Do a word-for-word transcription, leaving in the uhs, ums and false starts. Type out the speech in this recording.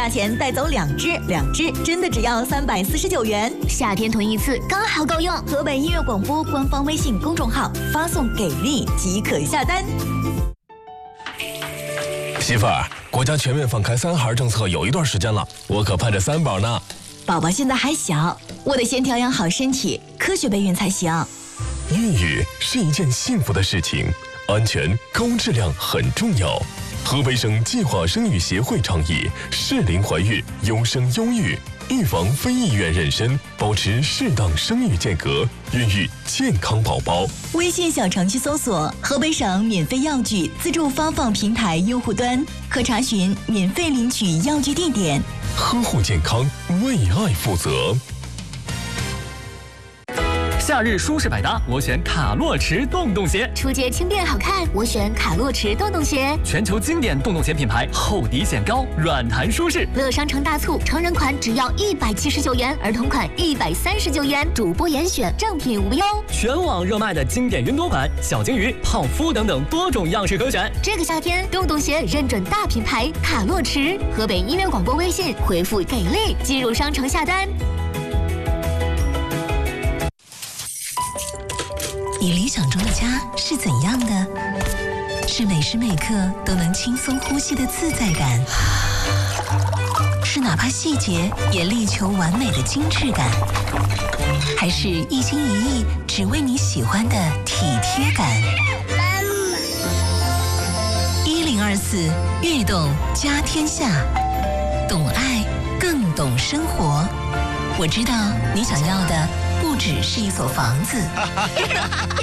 价钱带走两只，两只真的只要三百四十九元。 夏天囤一次刚好够用。 河北音乐广播官方微信公众号发送“给力”即可下单。 媳妇儿，国家全面放开三孩政策有一段时间了，我可盼着三宝呢。 宝宝现在还小，我得先调养好身体，科学备孕才行。 孕育是一件幸福的事情，安全高质量很重要。河北省计划生育协会倡议适龄怀孕，优生优育，预防非意愿妊娠，保持适当生育间隔，孕育健康宝宝。 微信小程序搜索河北省免费药具自助发放平台用户端，可查询免费领取药具地点。 呵护健康，为爱负责。 夏日舒适百搭，我选卡洛驰洞洞鞋。 出街轻便好看，我选卡洛驰洞洞鞋。 全球经典洞洞鞋品牌，厚底显高，软弹舒适。 乐商城大促，成人款只要一百七十九元，儿童款一百三十九元，主播严选，正品无忧。 全网热卖的经典云朵款、小金鱼、泡芙等等多种样式可选。 这个夏天，洞洞鞋认准大品牌卡洛驰。河北音乐广播微信回复给力，进入商城下单。 你理想中的家是怎样的？是每时每刻都能轻松呼吸的自在感，是哪怕细节也力求完美的精致感，还是一心一意只为你喜欢的体贴感？一零二四悦动家天下，懂爱更懂生活。我知道你想要的不只是一所房子。